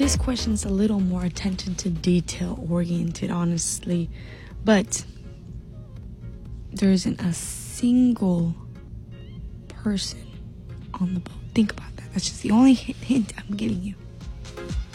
this question is a little more attention to detail oriented, honestly. But there isn't a single person on the boat. Think about that. That's just the only hint I'm giving you.